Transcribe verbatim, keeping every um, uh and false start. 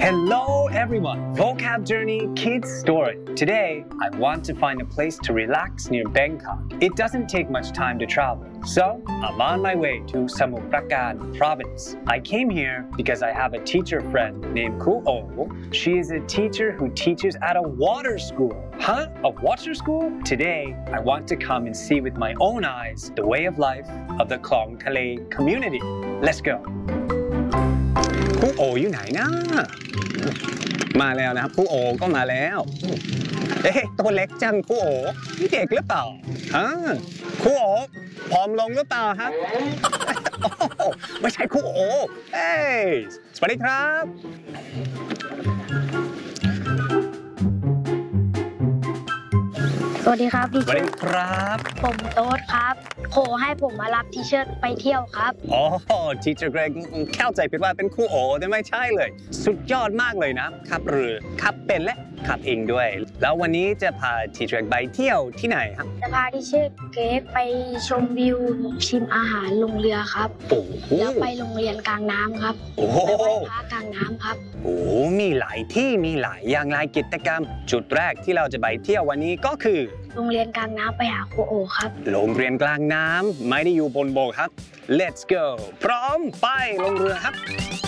Hello everyone! Vocab Journey Kids Story. Today, I want to find a place to relax near Bangkok. It doesn't take much time to travel, so I'm on my way to Samut Prakan province. I came here because I have a teacher friend named Kru O. She is a teacher who teaches at a water school. Huh? A water school? Today, I want to come and see with my own eyes the way of life of the Klong Kale community. Let's go! ครูโออยู่ไหนนะมาแล้วนะครับครูโอก็มาแล้วเอ๊ะตัวเล็กจังครูโอนี่เด็กหรือเปล่าฮะครูโอผอมลงหรือเปล่าครับไม่ใช่ครูโอเอ้ยสวัสดีครับสวัสดีครับทีสเชวัสอดีร์ครับผมโต๊ดครับโผให้ผมมารับทีเชอร์ไปเที่ยวครับอ๋อทีเจอร์เกรกเข้าใจผิดว่าเป็นครูโอแต่ไม่ใช่เลยสุดยอดมากเลยนะขับเรือขับเป็นและขับเองด้วยแล้ววันนี้จะพาทีเจอร์เกรกไปเที่ยวที่ไหนครับจะพาทีเชอร์เกรกไปชมวิวชิมอาหารลงเรือครับโอ้โหแล้วไปโรงเรียนกลางน้ำครับโอ้โหไปไหว้พระกลางน้ำครับโอ้มีหลายที่มีหลายอย่างหลายกิจกรรมจุดแรกที่เราจะไปเที่ยววันนี้ก็คือโรงเรียนกลางน้ำไปหาครูโอครับโรงเรียนกลางน้ำไม่ได้อยู่บนบกครับ Let's go พร้อมไปลงเรือครับ